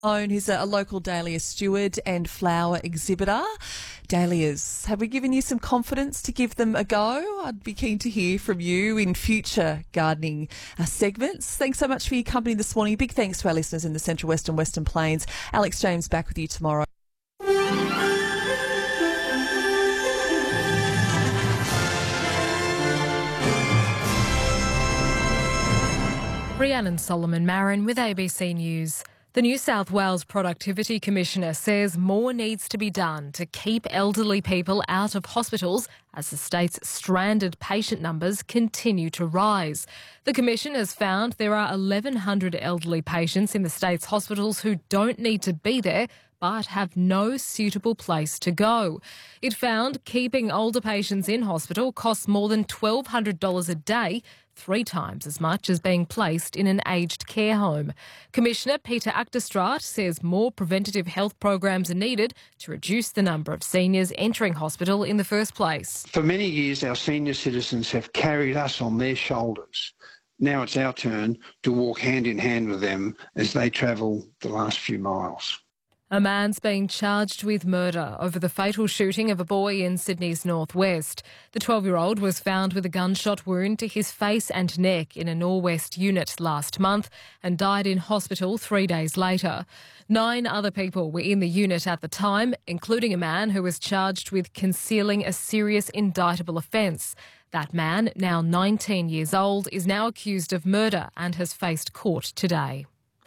Who's a local dahlia steward and flower exhibitor. Dahlias, have we given you some confidence to give them a go? I'd be keen to hear from you in future gardening segments. Thanks so much for your company this morning. Big thanks to our listeners in the Central West and Western Plains. Alex James back with you tomorrow. Rhiannon Solomon-Marin with ABC News. The New South Wales Productivity Commissioner says more needs to be done to keep elderly people out of hospitals as the state's stranded patient numbers continue to rise. The Commission has found there are 1,100 elderly patients in the state's hospitals who don't need to be there but have no suitable place to go. It found keeping older patients in hospital costs more than $1,200 a day, 3 times as much as being placed in an aged care home. Commissioner Peter Achterstraat says more preventative health programs are needed to reduce the number of seniors entering hospital in the first place. For many years, our senior citizens have carried us on their shoulders. Now it's our turn to walk hand in hand with them as they travel the last few miles. A man's being charged with murder over the fatal shooting of a boy in Sydney's northwest. The 12-year-old was found with a gunshot wound to his face and neck in a Norwest unit last month and died in hospital 3 days later. 9 other people were in the unit at the time, including a man who was charged with concealing a serious indictable offence. That man, now 19 years old, is now accused of murder and has faced court today.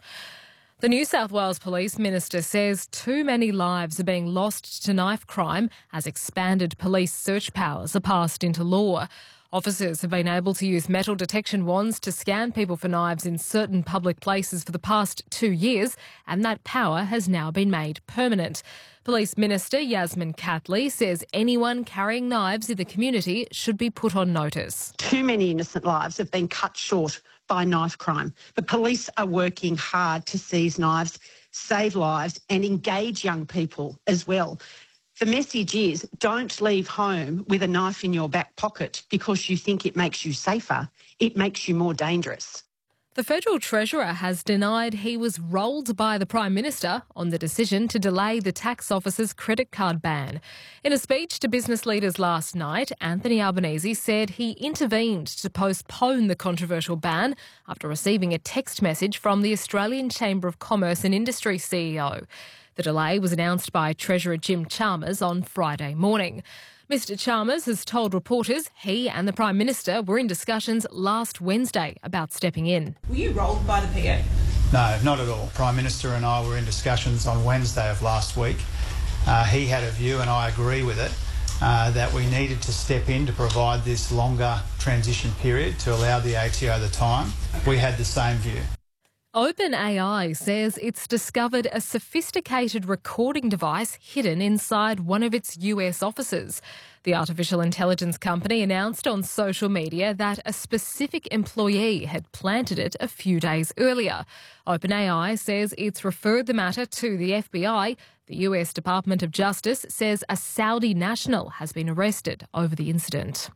The New South Wales Police Minister says too many lives are being lost to knife crime as expanded police search powers are passed into law. Officers have been able to use metal detection wands to scan people for knives in certain public places for the past 2 years, and that power has now been made permanent. Police Minister Yasmin Catley says anyone carrying knives in the community should be put on notice. Too many innocent lives have been cut short by knife crime. The police are working hard to seize knives, save lives and engage young people as well. The message is don't leave home with a knife in your back pocket because you think it makes you safer. It makes you more dangerous. The Federal Treasurer has denied he was rolled by the Prime Minister on the decision to delay the tax office's credit card ban. In a speech to business leaders last night, Anthony Albanese said he intervened to postpone the controversial ban after receiving a text message from the Australian Chamber of Commerce and Industry CEO. The delay was announced by Treasurer Jim Chalmers on Friday morning. Mr Chalmers has told reporters he and the Prime Minister were in discussions last Wednesday about stepping in. Were you rolled by the PA? No, not at all. Prime Minister and I were in discussions on Wednesday of last week. He had a view, and I agree with it, that we needed to step in to provide this longer transition period to allow the ATO the time. We had the same view. OpenAI says it's discovered a sophisticated recording device hidden inside one of its US offices. The artificial intelligence company announced on social media that a specific employee had planted it a few days earlier. OpenAI says it's referred the matter to the FBI. The US Department of Justice says a Saudi national has been arrested over the incident.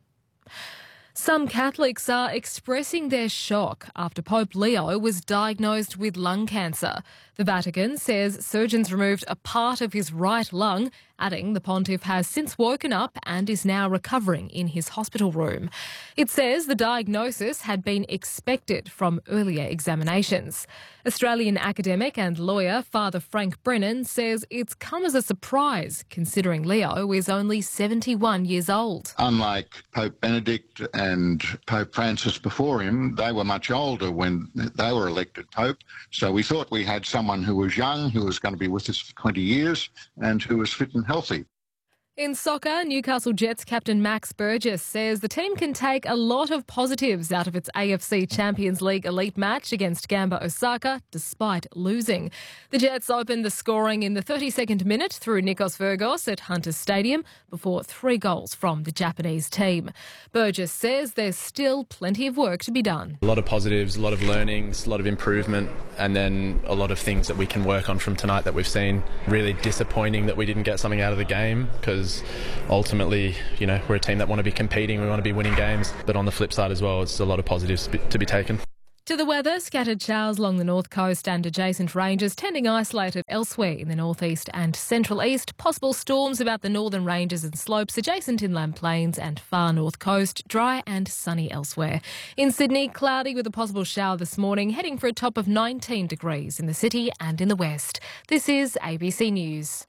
Some Catholics are expressing their shock after Pope Leo was diagnosed with lung cancer. The Vatican says surgeons removed a part of his right lung, adding the pontiff has since woken up and is now recovering in his hospital room. It says the diagnosis had been expected from earlier examinations. Australian academic and lawyer Father Frank Brennan says it's come as a surprise considering Leo is only 71 years old. Unlike Pope Benedict and Pope Francis before him, they were much older when they were elected Pope. So we thought we had someone who was young, who was going to be with us for 20 years and who was fit and healthy. In soccer, Newcastle Jets captain Max Burgess says the team can take a lot of positives out of its AFC Champions League elite match against Gamba Osaka, despite losing. The Jets opened the scoring in the 32nd minute through Nikos Virgos at Hunters Stadium before 3 goals from the Japanese team. Burgess says there's still plenty of work to be done. A lot of positives, a lot of learnings, a lot of improvement, and then a lot of things that we can work on from tonight that we've seen. Really disappointing that we didn't get something out of the game because ultimately, we're a team that want to be competing, we want to be winning games, but on the flip side as well, it's a lot of positives to be taken. To the weather, scattered showers along the north coast and adjacent ranges, tending isolated elsewhere in the northeast and central east. Possible storms about the northern ranges and slopes, adjacent inland plains and far north coast. Dry and sunny elsewhere. In Sydney, cloudy with a possible shower this morning, heading for a top of 19 degrees in the city and in the west. This is ABC News.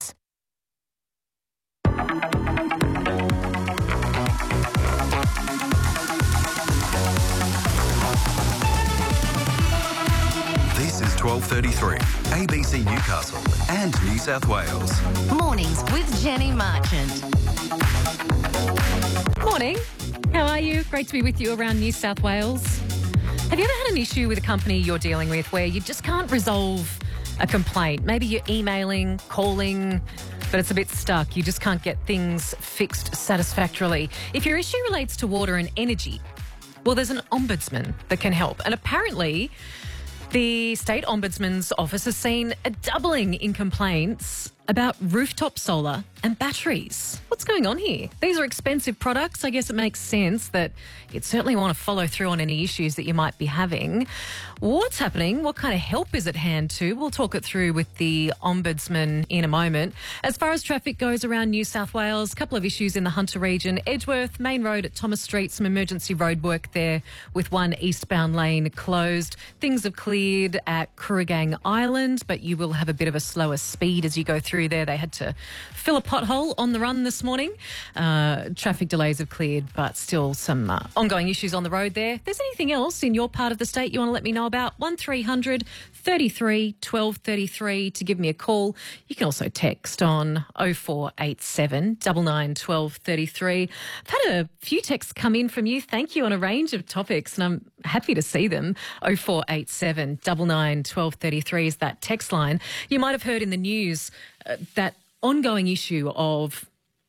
This is 12:33, ABC Newcastle and New South Wales. Mornings with Jenny Marchant. Morning. How are you? Great to be with you around New South Wales. Have you ever had an issue with a company you're dealing with where you just can't resolve a complaint? Maybe you're emailing, calling, but it's a bit stuck. You just can't get things fixed satisfactorily. If your issue relates to water and energy, well, there's an ombudsman that can help. And apparently, the State Ombudsman's office has seen a doubling in complaints about rooftop solar and batteries. What's going on here? These are expensive products. I guess it makes sense that you'd certainly want to follow through on any issues that you might be having. What's happening? What kind of help is at hand too? We'll talk it through with the Ombudsman in a moment. As far as traffic goes around New South Wales, a couple of issues in the Hunter region. Edgeworth, Main Road at Thomas Street, some emergency road work there with one eastbound lane closed. Things have cleared at Kooragang Island, but you will have a bit of a slower speed as you go through there. They had to fill a pothole on the run this morning. Traffic delays have cleared, but still some ongoing issues on the road there. If there's anything else in your part of the state you want to let me know about, 1300 33 1233 to give me a call. You can also text on 0487 99 1233. I've had a few texts come in from you. Thank you on a range of topics, and I'm happy to see them. 0487 99 1233 is that text line. You might have heard in the news that ongoing issue of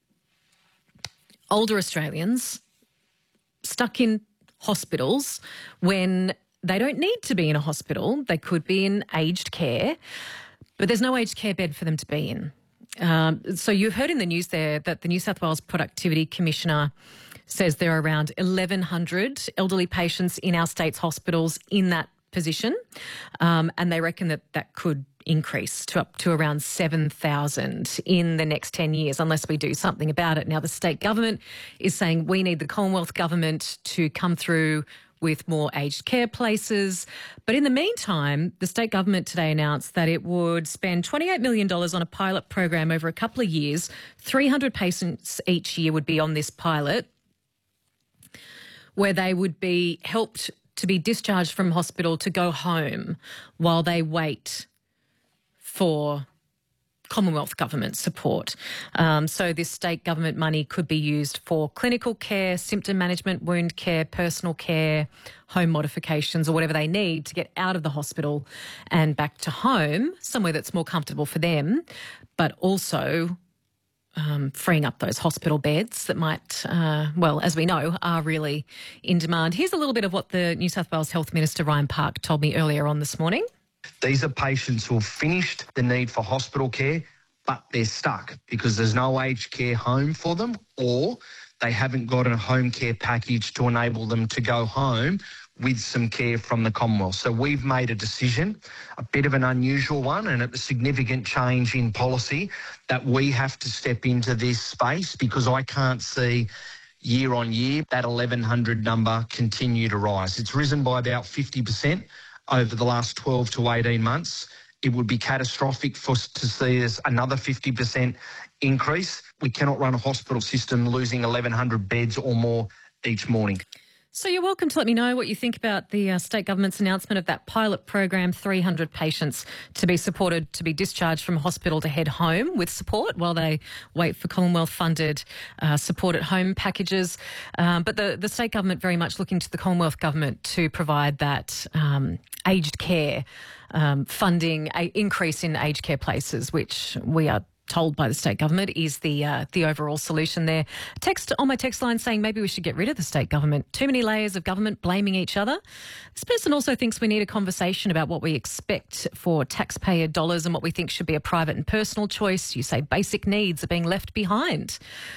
older Australians stuck in hospitals when they don't need to be in a hospital. They could be in aged care, but there's no aged care bed for them to be in. So you heard in the news there that the New South Wales Productivity Commissioner says there are around 1,100 elderly patients in our state's hospitals in that position, and they reckon that that could increase to up to around 7,000 in the next 10 years unless we do something about it. Now, the state government is saying we need the Commonwealth government to come through with more aged care places. But in the meantime, the state government today announced that it would spend $28 million on a pilot program over a couple of years. 300 patients each year would be on this pilot, where they would be helped to be discharged from hospital to go home while they wait for Commonwealth government support. So this state government money could be used for clinical care, symptom management, wound care, personal care, home modifications, or whatever they need to get out of the hospital and back to home, somewhere that's more comfortable for them, but also freeing up those hospital beds that might, well, as we know, are really in demand. Here's a little bit of what the New South Wales Health Minister, Ryan Park, told me earlier on this morning. These are patients who have finished the need for hospital care, but they're stuck because there's no aged care home for them, or they haven't got a home care package to enable them to go home with some care from the Commonwealth. So we've made a decision, a bit of an unusual one and a significant change in policy, that we have to step into this space because I can't see year on year that 1,100 number continue to rise. It's risen by about 50% over the last 12 to 18 months. It would be catastrophic for us to see another 50% increase. We cannot run a hospital system losing 1,100 beds or more each morning. So you're welcome to let me know what you think about the state government's announcement of that pilot program, 300 patients to be supported to be discharged from hospital to head home with support while they wait for Commonwealth-funded support at home packages. But the state government very much looking to the Commonwealth government to provide that aged care funding, increase in aged care places, which we are told by the state government is the overall solution there. Text on my text line saying maybe we should get rid of the state government. Too many layers of government blaming each other. This person also thinks we need a conversation about what we expect for taxpayer dollars and what we think should be a private and personal choice. You say basic needs are being left behind.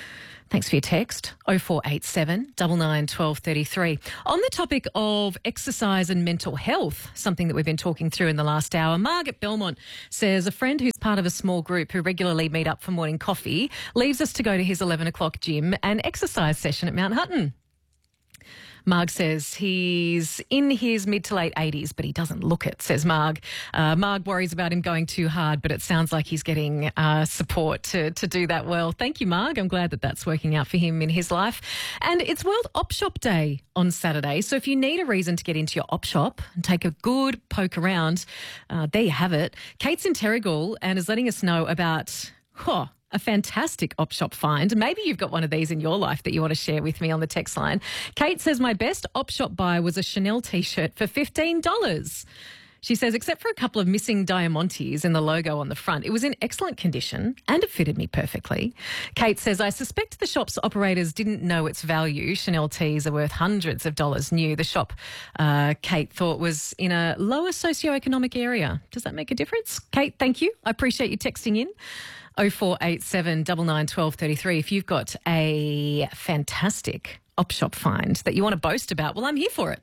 Thanks for your text, 0487 99 12 33. On the topic of exercise and mental health, something that we've been talking through in the last hour, Margaret Belmont says a friend who's part of a small group who regularly meet up for morning coffee leaves us to go to his 11 o'clock gym and exercise session at Mount Hutton. Marg says he's in his mid to late 80s, but he doesn't look it, says Marg. Marg worries about him going too hard, but it sounds like he's getting support to do that well. Thank you, Marg. I'm glad that that's working out for him in his life. And it's World Op Shop Day on Saturday, so if you need a reason to get into your op shop and take a good poke around, there you have it. Kate's in Terrigal and is letting us know about... a fantastic op shop find. Maybe you've got one of these in your life that you want to share with me on the text line. Kate says, my best op shop buy was a Chanel t-shirt for $15. She says, except for a couple of missing diamantes in the logo on the front, it was in excellent condition and it fitted me perfectly. Kate says, I suspect the shop's operators didn't know its value. Chanel tees are worth hundreds of dollars new. The shop, Kate thought, was in a lower socioeconomic area. Does that make a difference? Kate, thank you. I appreciate you texting in. 0487 99 12 33. If you've got a fantastic op shop find that you want to boast about, well, I'm here for it.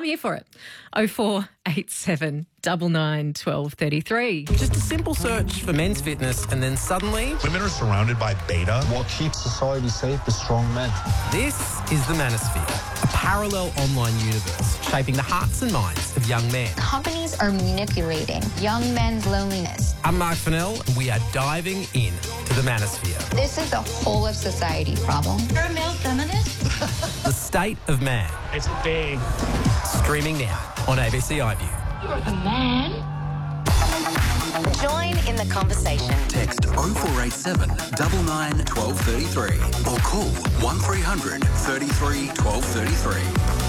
0487 99 12 33. Just a simple search for men's fitness and then suddenly... women are surrounded by beta. What keeps society safe is strong men. This is the Manosphere, a parallel online universe shaping the hearts and minds of young men. Companies are manipulating young men's loneliness. I'm Mark Fennell and we are diving in to the Manosphere. This is a whole of society problem. You're a male feminist? The State of Man. It's big. Streaming now on ABC iView. You're a man. Join in the conversation. Text 0487 99 12 33 or call 1300 33 12 33.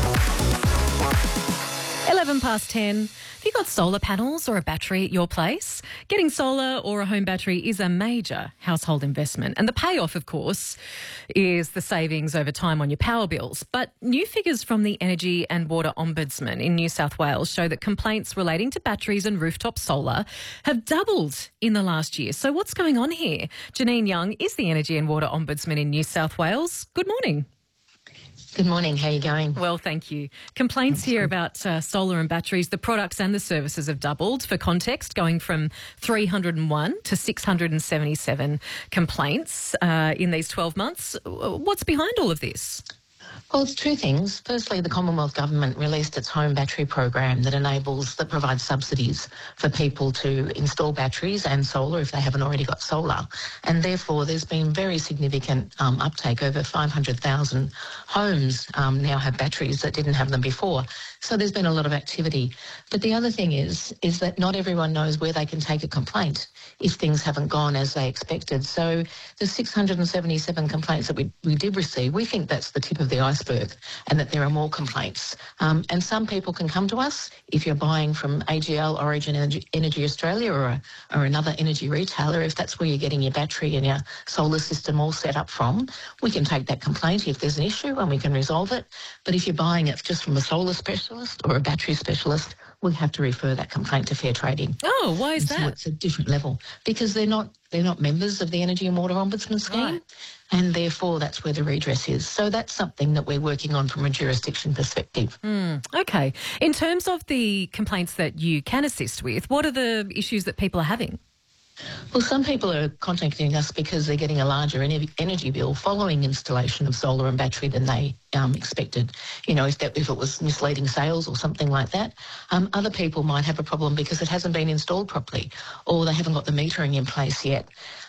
11 past 10. Have you got solar panels or a battery at your place? Getting solar or a home battery is a major household investment. And the payoff, of course, is the savings over time on your power bills. But new figures from the Energy and Water Ombudsman in New South Wales show that complaints relating to batteries and rooftop solar have doubled in the last year. So what's going on here? Janine Young is the Energy and Water Ombudsman in New South Wales. Good morning. Good morning. How are you going? Well, thank you. Complaints here about solar and batteries, the products and the services have doubled. For context, going from 301 to 677 complaints in these 12 months. What's behind all of this? Well, it's two things. Firstly, the Commonwealth Government released its home battery program that provides subsidies for people to install batteries and solar if they haven't already got solar. And therefore, there's been very significant uptake. Over 500,000 homes now have batteries that didn't have them before. So there's been a lot of activity. But the other thing is that not everyone knows where they can take a complaint if things haven't gone as they expected. So the 677 complaints that we did receive, we think that's the tip of the iceberg and that there are more complaints. And some people can come to us if you're buying from AGL, Origin Energy Australia or another energy retailer. If that's where you're getting your battery and your solar system all set up from, we can take that complaint if there's an issue and we can resolve it. But if you're buying it just from a solar specialist or a battery specialist, we'll have to refer that complaint to Fair Trading. Oh, why is that? So it's a different level because they're not members of the Energy and Water Ombudsman scheme, right. And therefore that's where the redress is. So that's something that we're working on from a jurisdiction perspective. Okay. In terms of the complaints that you can assist with, what are the issues that people are having? Well, some people are contacting us because they're getting a larger energy bill following installation of solar and battery than they expected. You know, if it was misleading sales or something like that. Other people might have a problem because it hasn't been installed properly, or they haven't got the metering in place yet,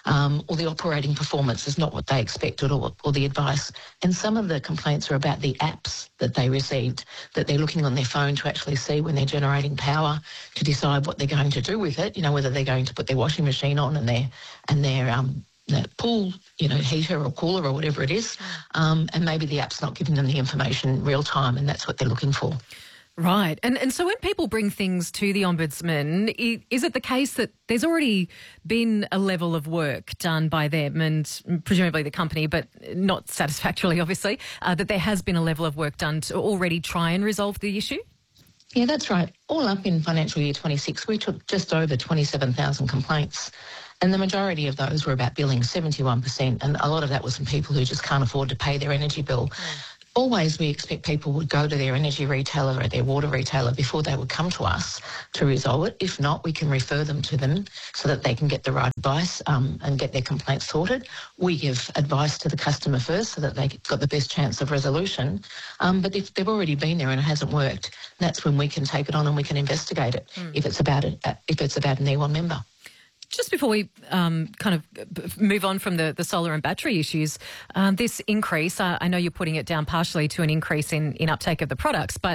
or the operating performance is not what they expected, or the advice. And some of the complaints are about the apps that they received, that they're looking on their phone to actually see when they're generating power to decide what they're going to do with it. You know, whether they're going to put their washing machine on and their pool, heater or cooler or whatever it is, and maybe the app's not giving them the information real time, and that's what they're looking for. Right. And so when people bring things to the Ombudsman, is it the case that there's already been a level of work done by them and presumably the company, but not satisfactorily, obviously, that there has been a level of work done to already try and resolve the issue? Yeah, that's right. All up in financial year 26, we took just over 27,000 complaints. And the majority of those were about billing, 71%. And a lot of that was from people who just can't afford to pay their energy bill. Always we expect people would go to their energy retailer or their water retailer before they would come to us to resolve it. If not, we can refer them to them so that they can get the right advice and get their complaints sorted. We give advice to the customer first so that they've got the best chance of resolution. But if they've already been there and it hasn't worked, that's when we can take it on and we can investigate it if it's about an E1 member. Just before we kind of move on from the solar and battery issues, this increase, I know you're putting it down partially to an increase in uptake of the products, but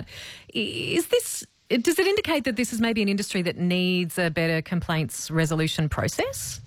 does it indicate that this is maybe an industry that needs a better complaints resolution process?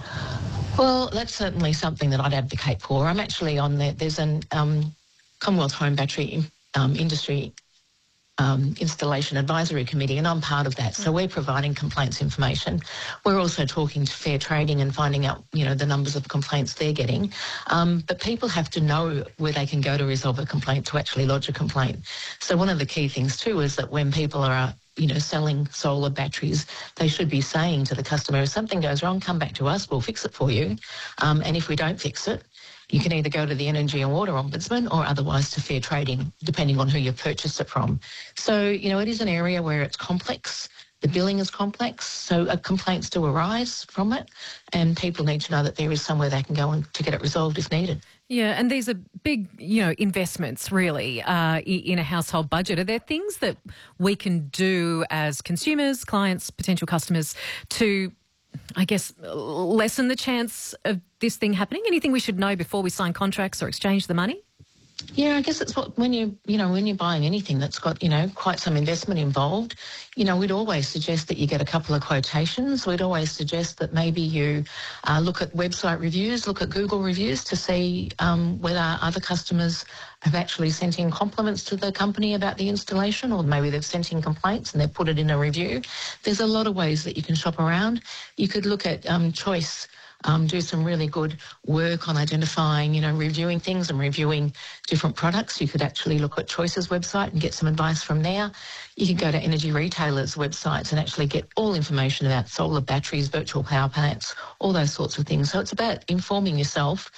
Well, that's certainly something that I'd advocate for. I'm actually on there's an Commonwealth Home Battery Industry Installation Advisory Committee, and I'm part of that. So we're providing complaints information. We're also talking to Fair Trading and finding out, the numbers of complaints they're getting. But people have to know where they can go to resolve a complaint, to actually lodge a complaint. So one of the key things too is that when people are selling solar batteries, they should be saying to the customer, if something goes wrong, come back to us, we'll fix it for you. And if we don't fix it, you can either go to the Energy and Water Ombudsman or otherwise to Fair Trading, depending on who you purchased it from. So, it is an area where it's complex. The billing is complex, so complaints do arise from it, and people need to know that there is somewhere they can go to get it resolved if needed. Yeah, and these are big, investments really in a household budget. Are there things that we can do as consumers, clients, potential customers to, I guess, lessen the chance of this thing happening? Anything we should know before we sign contracts or exchange the money? Yeah, I guess it's when you're buying anything that's got, quite some investment involved, we'd always suggest that you get a couple of quotations. We'd always suggest that maybe you look at website reviews, look at Google reviews to see whether other customers have actually sent in compliments to the company about the installation, or maybe they've sent in complaints and they've put it in a review. There's a lot of ways that you can shop around. You could look at Choice. Do some really good work on identifying, reviewing things and reviewing different products. You could actually look at Choice's website and get some advice from there. You could go to energy retailers' websites and actually get all information about solar batteries, virtual power plants, all those sorts of things. So it's about informing yourself.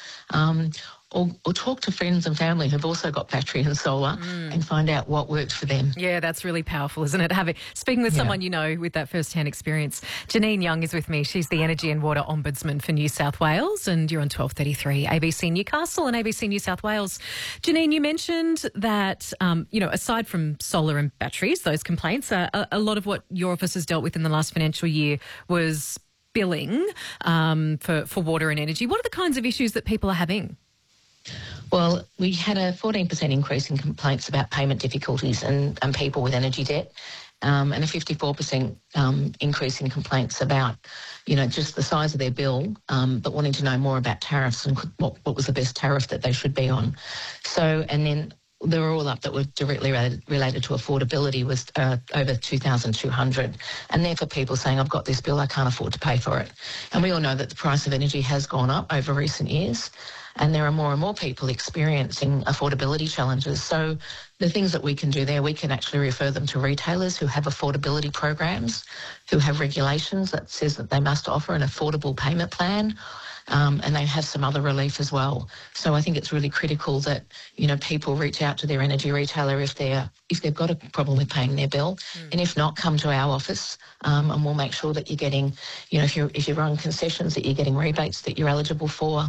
Or talk to friends and family who've also got battery and solar and find out what works for them. Yeah, that's really powerful, isn't it? Speaking with someone with that first-hand experience. Janine Young is with me. She's the Energy and Water Ombudsman for New South Wales, and you're on 1233 ABC Newcastle and ABC New South Wales. Janine, you mentioned that, aside from solar and batteries, those complaints, a lot of what your office has dealt with in the last financial year was billing for water and energy. What are the kinds of issues that people are having? Well, we had a 14% increase in complaints about payment difficulties and people with energy debt, and a 54% increase in complaints about, just the size of their bill, but wanting to know more about tariffs and what was the best tariff that they should be on. So, and then they were all up that were directly related to affordability, was over 2,200. And therefore people saying, I've got this bill, I can't afford to pay for it. And we all know that the price of energy has gone up over recent years, and there are more and more people experiencing affordability challenges. So the things that we can do there, we can actually refer them to retailers who have affordability programs, who have regulations that says that they must offer an affordable payment plan, and they have some other relief as well. So I think it's really critical that, people reach out to their energy retailer if they've got a problem with paying their bill. And if not, come to our office, and we'll make sure that you're getting, if you're on concessions, that you're getting rebates that you're eligible for.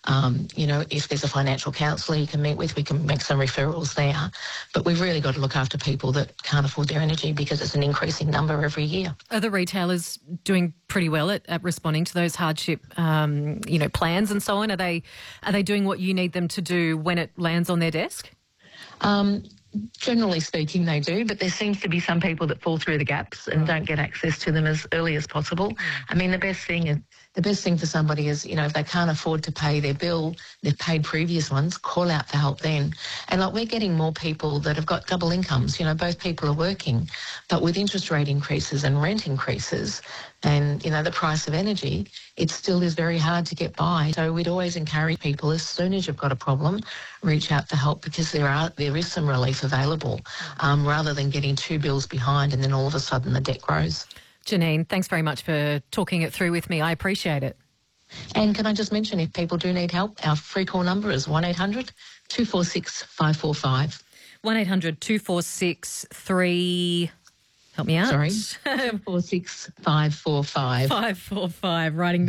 If there's a financial counsellor you can meet with, we can make some referrals there. But we've really got to look after people that can't afford their energy, because it's an increasing number every year. Are the retailers doing pretty well at responding to those hardship, plans and so on? Are they doing what you need them to do when it lands on their desk? Generally speaking, they do, but there seems to be some people that fall through the gaps and don't get access to them as early as possible. I mean, the best thing for somebody is, if they can't afford to pay their bill, they've paid previous ones, call out for help then. And we're getting more people that have got double incomes. Both people are working, but with interest rate increases and rent increases, and, you know, the price of energy, it still is very hard to get by. So we'd always encourage people, as soon as you've got a problem, reach out for help, because there is some relief available, rather than getting 2 bills behind and then all of a sudden the debt grows. Janine, thanks very much for talking it through with me. I appreciate it. And can I just mention, if people do need help, our free call number is 1800 246 545. 1800 246 3... Help me out. Sorry. 246 545. 545, writing